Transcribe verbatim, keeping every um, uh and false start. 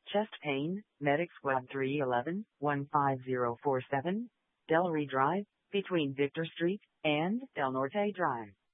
Chest pain, Medic Squad three one one, one five zero four seven, Del Rey Drive, between Victor Street and Del Norte Drive.